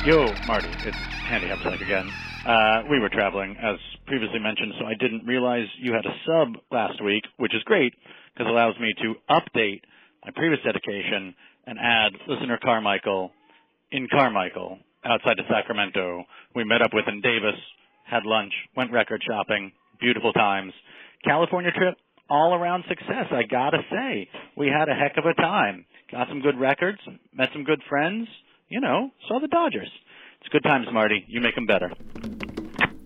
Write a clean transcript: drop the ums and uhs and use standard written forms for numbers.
Yo, Marty, it's Andy Hepsek again. We were traveling, as previously mentioned, so I didn't realize you had a sub last week, which is great, because it allows me to update my previous dedication and add listener Carmichael in Carmichael, outside of Sacramento. We met up with in Davis, had lunch, went record shopping, beautiful times. California trip, all-around success, I gotta say. We had a heck of a time. Got some good records, met some good friends, saw the Dodgers. It's good times, Marty. You make them better.